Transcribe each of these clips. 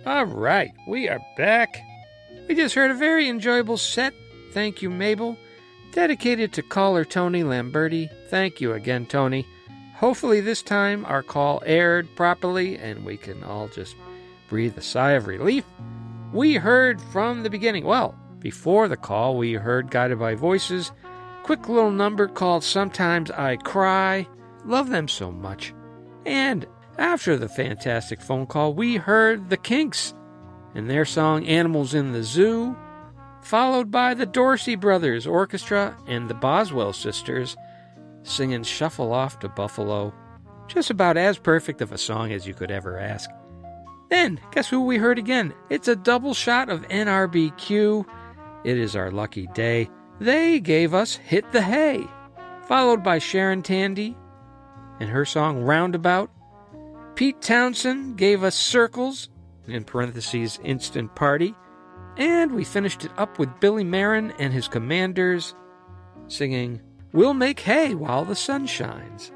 All right, we are back. We just heard a very enjoyable set. Thank you, Mabel. Dedicated to caller Tony Lamberti. Thank you again, Tony. Hopefully this time our call aired properly and we can all just breathe a sigh of relief. We heard from the beginning. Well, before the call, we heard Guided by Voices. Quick little number called Sometimes I Cry. Love them so much. And after the fantastic phone call, we heard the Kinks and their song Animals in the Zoo, followed by the Dorsey Brothers Orchestra and the Boswell Sisters singing Shuffle Off to Buffalo. Just about as perfect of a song as you could ever ask. Then, guess who we heard again? It's a double shot of NRBQ. It is our lucky day. They gave us Hit the Hay, followed by Sharon Tandy and her song Roundabout. Pete Townsend gave us Circles, in parentheses, Instant Party. And we finished it up with Billy Marin and his Commanders singing We'll Make Hay While the Sun Shines.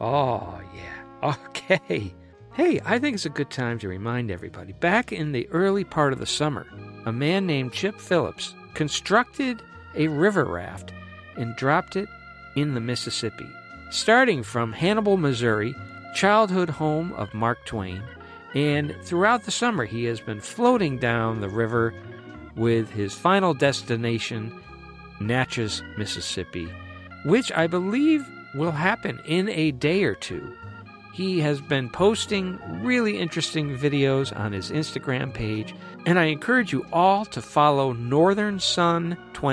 Oh, yeah. Okay. Hey, I think it's a good time to remind everybody, back in the early part of the summer, a man named Chip Phillips constructed a river raft and dropped it in the Mississippi. Starting from Hannibal, Missouri, childhood home of Mark Twain, and throughout the summer he has been floating down the river with his final destination, Natchez, Mississippi, which I believe will happen in a day or two. He has been posting really interesting videos on his Instagram page, and I encourage you all to follow Northern Sun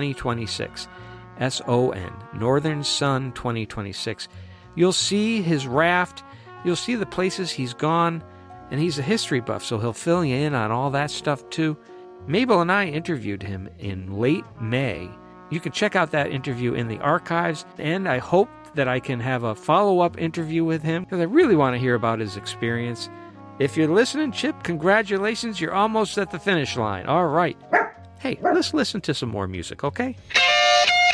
2026, S-O-N, Northern Sun 2026. You'll see his raft, you'll see the places he's gone, and he's a history buff, so he'll fill you in on all that stuff too. Mabel and I interviewed him in late May. You can check out that interview in the archives, and I hope that I can have a follow-up interview with him, because I really want to hear about his experience. If you're listening, Chip, congratulations, you're almost at the finish line. All right. Hey, let's listen to some more music, okay?